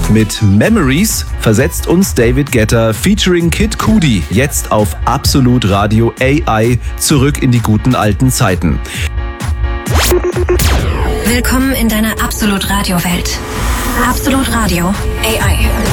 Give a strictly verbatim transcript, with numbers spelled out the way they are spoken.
Mit Memories versetzt uns David Guetta featuring Kid Cudi jetzt auf Absolut Radio A I zurück in die guten alten Zeiten. Willkommen in deiner Absolut Radio Welt. Absolut Radio A I.